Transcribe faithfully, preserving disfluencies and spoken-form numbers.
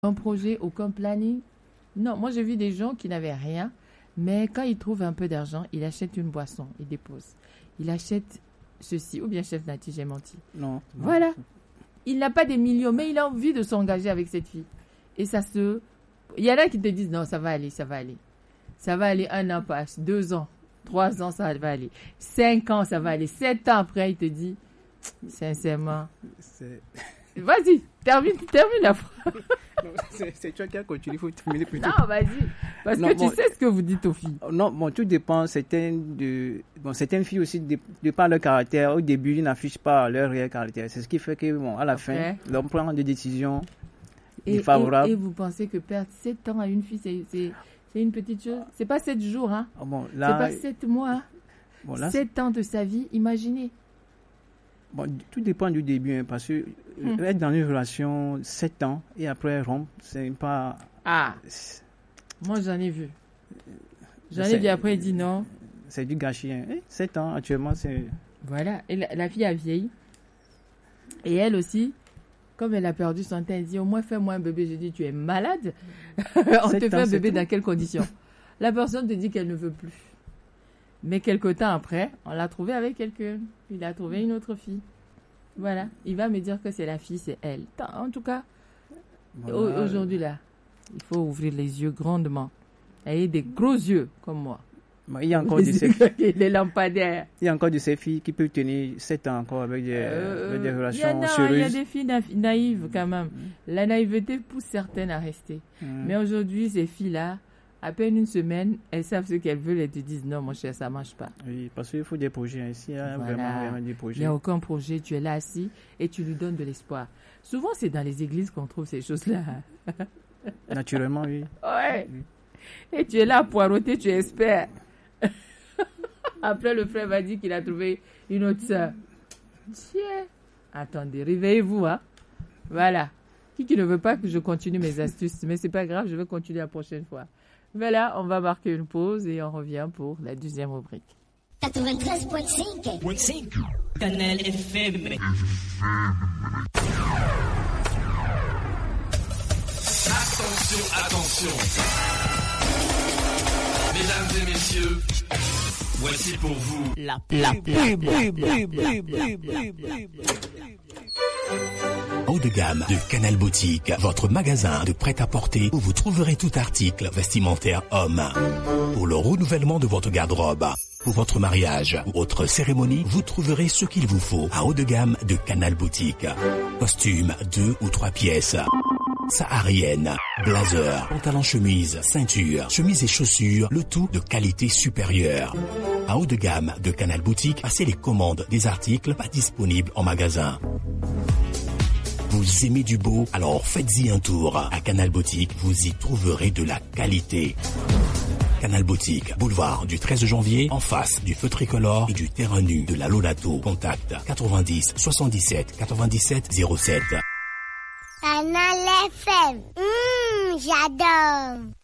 Un projet, aucun planning. Non, moi j'ai vu des gens qui n'avaient rien, mais quand ils trouvent un peu d'argent, ils achètent une boisson, ils déposent. Il achète ceci, ou bien chef Nati, j'ai menti. Non. non. Voilà. Il n'a pas des millions, mais il a envie de s'engager avec cette fille. Et ça se... Il y en a qui te disent, non, ça va aller, ça va aller. Ça va aller un an passe, deux ans, trois ans, ça va aller. Cinq ans, ça va aller. Sept ans après, il te dit, sincèrement... C'est... Vas-y, termine, termine la phrase. Non, c'est, c'est toi qui as continué, il faut terminer plutôt. Non, vas-y. Parce non, que bon, tu sais ce que vous dites aux filles. Non, bon, tout dépend. Certaines, de, bon, certaines filles aussi, de, de par leur caractère, au début, ils n'affichent pas leur réel caractère. C'est ce qui fait que, bon, à la okay. fin, l'on prend des décisions et, défavorables. Et, et vous pensez que perdre sept ans à une fille, c'est, c'est, c'est une petite chose? C'est pas sept jours, hein? Oh, bon, là, c'est pas sept mois. Bon, là, sept ans de sa vie, imaginez. Bon, tout dépend du début, hein, parce que hmm. être dans une relation sept ans et après rompre, c'est pas... Ah, c'est... moi j'en ai vu. J'en ai vu après, il dit non. C'est du gâchis. Hein. sept ans, actuellement, c'est... Voilà, et la, la fille a vieilli. Et elle aussi, comme elle a perdu son teint, elle dit, au moins fais-moi un bébé. Je dis, tu es malade. On te fait un bébé dans quelles conditions? La personne te dit qu'elle ne veut plus. Mais quelque temps après, on l'a trouvé avec quelqu'un. Il a trouvé une autre fille. Voilà. Il va me dire que c'est la fille, c'est elle. En tout cas, voilà. Aujourd'hui, là, il faut ouvrir les yeux grandement. Ayez des gros yeux, comme moi. Il y a encore de ces filles. Les lampadaires. Il y a encore de ces filles qui peuvent tenir sept ans encore avec des, euh, avec des relations sérieuses. Il y a des filles na- naïves, quand même. Mm. La naïveté pousse certaines à rester. Mm. Mais aujourd'hui, ces filles-là, à peine une semaine, elles savent ce qu'elles veulent et te disent non, mon cher, ça ne marche pas. Oui, parce qu'il faut des projets. Ici, il y a voilà. vraiment, vraiment des projets. Il n'y a aucun projet. Tu es là assis et tu lui donnes de l'espoir. Souvent, c'est dans les églises qu'on trouve ces choses-là. Naturellement, oui. Ouais. Oui. Et tu es là à poireauter, tu espères. Après, le frère va dire qu'il a trouvé une autre sœur. Tiens, attendez, réveillez-vous, hein. Voilà. Qui qui ne veut pas que je continue mes astuces, mais c'est pas grave, je vais continuer la prochaine fois. Voilà, on va marquer une pause et on revient pour la deuxième rubrique. quatre-vingt-treize virgule cinq Canal F M. Attention, attention. Mesdames et messieurs, voici pour vous la pub. Haut de gamme de Canal Boutique, votre magasin de prêt-à-porter où vous trouverez tout article vestimentaire homme. Pour le renouvellement de votre garde-robe, pour votre mariage ou autre cérémonie, vous trouverez ce qu'il vous faut à haut de gamme de Canal Boutique. Costumes, deux ou trois pièces. Saharienne, blazer, pantalon chemise, ceinture, chemise et chaussures, le tout de qualité supérieure. À haut de gamme de Canal Boutique, passez les commandes des articles pas disponibles en magasin. Vous aimez du beau? Alors faites-y un tour. À Canal Boutique, vous y trouverez de la qualité. Canal Boutique, boulevard du treize janvier, en face du feu tricolore et du terrain nu de la Lolato. Contact quatre-vingt-dix soixante-dix-sept quatre-vingt-dix-sept zéro sept. Canal F M. Mmh, j'adore.